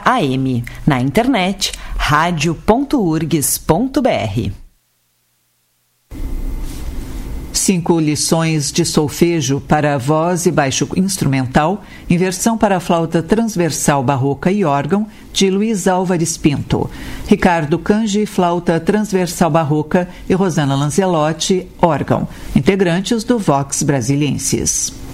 AM. Na internet, radio.urgs.br. 5 lições de solfejo para voz e baixo instrumental, em versão para flauta transversal barroca e órgão, de Luiz Álvares Pinto. Ricardo Cangi, flauta transversal barroca, e Rosana Lanzelotti, órgão, integrantes do Vox Brasiliensis.